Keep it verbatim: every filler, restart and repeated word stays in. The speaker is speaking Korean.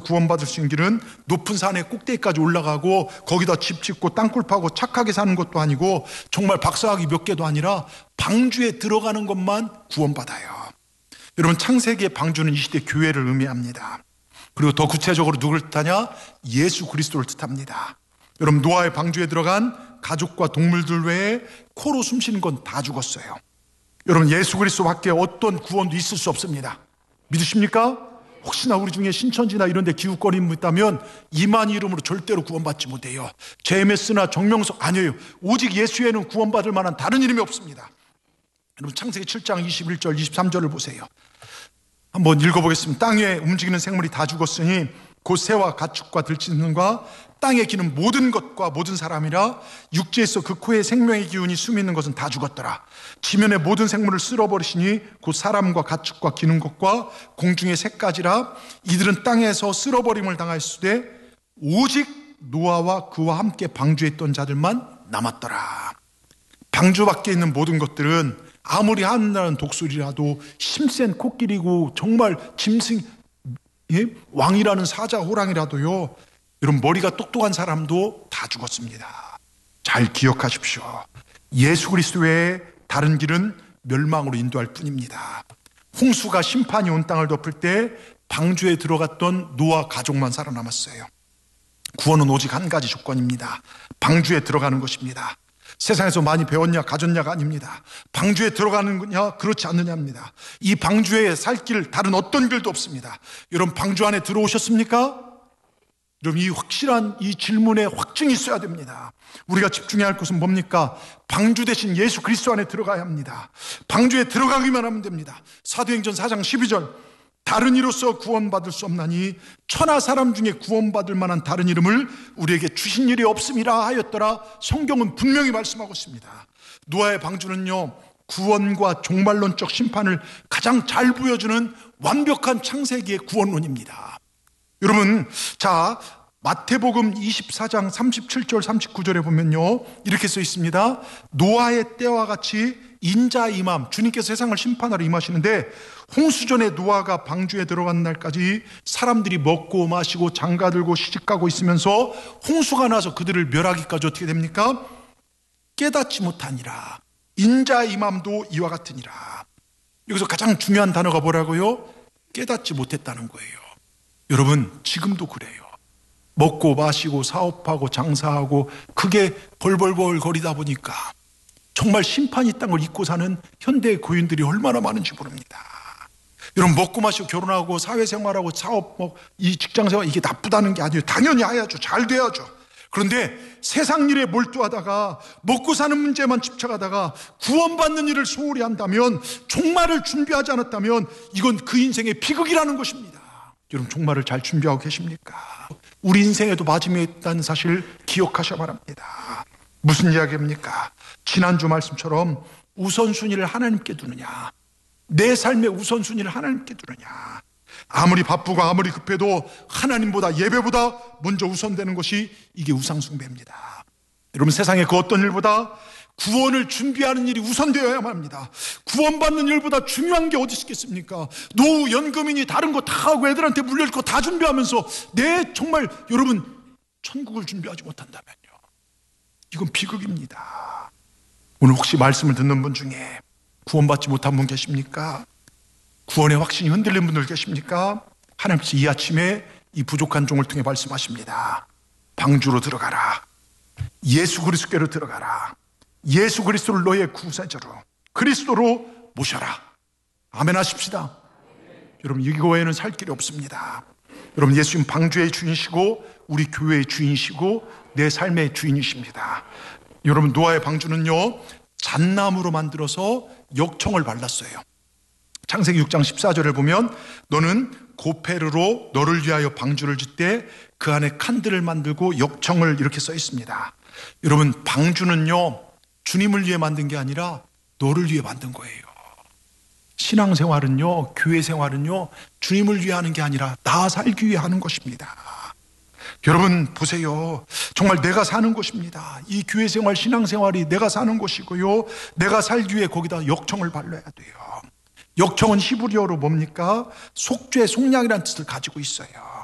구원받을 수 있는 길은 높은 산의 꼭대기까지 올라가고 거기다 집 짓고 땅굴 파고 착하게 사는 것도 아니고 정말 박사학위 몇 개도 아니라 방주에 들어가는 것만 구원받아요. 여러분, 창세기의 방주는 이 시대 교회를 의미합니다. 그리고 더 구체적으로 누구를 뜻하냐? 예수 그리스도를 뜻합니다. 여러분, 노아의 방주에 들어간 가족과 동물들 외에 코로 숨쉬는 건 다 죽었어요. 여러분, 예수 그리스도밖에 어떤 구원도 있을 수 없습니다. 믿으십니까? 혹시나 우리 중에 신천지나 이런 데 기웃거림이 있다면 이만 이름으로 절대로 구원받지 못해요. 제임스나 정명석 아니에요. 오직 예수에는 구원받을 만한 다른 이름이 없습니다. 여러분, 창세기 칠 장 이십일 절 이십삼 절을 보세요. 한번 읽어보겠습니다. 땅에 움직이는 생물이 다 죽었으니 곧 새와 가축과 들짐승과 땅에 기는 모든 것과 모든 사람이라 육지에서 그 코에 생명의 기운이 숨이 있는 것은 다 죽었더라. 지면의 모든 생물을 쓸어버리시니 곧 사람과 가축과 기는 것과 공중의 새까지라. 이들은 땅에서 쓸어버림을 당하였으되 오직 노아와 그와 함께 방주에 있던 자들만 남았더라. 방주 밖에 있는 모든 것들은 아무리 하늘나라는 독수리라도 힘센 코끼리고 정말 짐승 예? 왕이라는 사자 호랑이라도요, 여러분, 머리가 똑똑한 사람도 다 죽었습니다. 잘 기억하십시오. 예수 그리스도 외에 다른 길은 멸망으로 인도할 뿐입니다. 홍수가 심판이 온 땅을 덮을 때 방주에 들어갔던 노아 가족만 살아남았어요. 구원은 오직 한 가지 조건입니다. 방주에 들어가는 것입니다. 세상에서 많이 배웠냐 가졌냐가 아닙니다. 방주에 들어가는 거냐 그렇지 않느냐입니다. 이 방주에 살 길 다른 어떤 길도 없습니다. 여러분, 방주 안에 들어오셨습니까? 여러분, 이 확실한 이 질문에 확증이 있어야 됩니다. 우리가 집중해야 할 것은 뭡니까? 방주 대신 예수 그리스도 안에 들어가야 합니다. 방주에 들어가기만 하면 됩니다. 사도행전 사 장 십이 절, 다른 이로서 구원받을 수 없나니 천하 사람 중에 구원받을 만한 다른 이름을 우리에게 주신 일이 없음이라 하였더라. 성경은 분명히 말씀하고 있습니다. 노아의 방주는요, 구원과 종말론적 심판을 가장 잘 보여주는 완벽한 창세기의 구원론입니다. 여러분, 자, 마태복음 이십사 장 삼십칠 절 삼십구 절에 보면요, 이렇게 써 있습니다. 노아의 때와 같이 인자 임함, 주님께서 세상을 심판하러 임하시는데 홍수전에 노아가 방주에 들어간 날까지 사람들이 먹고 마시고 장가들고 시집가고 있으면서 홍수가 나서 그들을 멸하기까지 어떻게 됩니까? 깨닫지 못하니라. 인자 임함도 이와 같으니라. 여기서 가장 중요한 단어가 뭐라고요? 깨닫지 못했다는 거예요. 여러분, 지금도 그래요. 먹고 마시고 사업하고 장사하고 그게 벌벌벌 거리다 보니까 정말 심판이 있다는 걸 잊고 사는 현대 고인들이 얼마나 많은지 모릅니다. 여러분, 먹고 마시고 결혼하고 사회생활하고 사업, 뭐 이 직장생활, 이게 나쁘다는 게 아니에요. 당연히 해야죠. 잘 돼야죠. 그런데 세상 일에 몰두하다가 먹고 사는 문제만 집착하다가 구원받는 일을 소홀히 한다면, 종말을 준비하지 않았다면 이건 그 인생의 비극이라는 것입니다. 여러분, 종말을 잘 준비하고 계십니까? 우리 인생에도 마침이 있다는 사실 기억하셔야 바랍니다. 무슨 이야기입니까? 지난주 말씀처럼 우선순위를 하나님께 두느냐, 내 삶의 우선순위를 하나님께 두느냐. 아무리 바쁘고 아무리 급해도 하나님보다, 예배보다 먼저 우선되는 것이 이게 우상숭배입니다. 여러분, 세상에 그 어떤 일보다 구원을 준비하는 일이 우선되어야만 합니다. 구원받는 일보다 중요한 게 어디 있겠습니까? 노후 연금이니 다른 거 다 하고 애들한테 물릴 거 다 준비하면서 내 정말 여러분 천국을 준비하지 못한다면요, 이건 비극입니다. 오늘 혹시 말씀을 듣는 분 중에 구원받지 못한 분 계십니까? 구원의 확신이 흔들린 분들 계십니까? 하나님께서 이 아침에 이 부족한 종을 통해 말씀하십니다. 방주로 들어가라. 예수 그리스도께로 들어가라. 예수 그리스도를 너의 구세주로, 그리스도로 모셔라. 아멘 하십시다. 여러분, 이거 외에는 살 길이 없습니다. 여러분, 예수님 방주의 주인이시고 우리 교회의 주인이시고 내 삶의 주인이십니다. 여러분, 노아의 방주는요, 잣나무로 만들어서 역청을 발랐어요. 창세기 육 장 십사 절을 보면 너는 고페르로 너를 위하여 방주를 짓되 그 안에 칸들을 만들고 역청을, 이렇게 써 있습니다. 여러분, 방주는요, 주님을 위해 만든 게 아니라 너를 위해 만든 거예요. 신앙생활은요, 교회생활은요, 주님을 위해 하는 게 아니라 나 살기 위해 하는 것입니다. 여러분 보세요. 정말 내가 사는 곳입니다. 이 교회생활, 신앙생활이 내가 사는 곳이고요, 내가 살기 위해 거기다 역청을 발라야 돼요. 역청은 히브리어로 뭡니까? 속죄, 속량이라는 뜻을 가지고 있어요.